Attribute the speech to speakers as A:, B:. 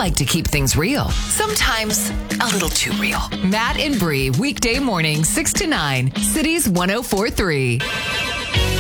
A: like to keep things real. Sometimes a little too real. Matt and Bree, weekday morning, 6 to 9, Cities 104.3.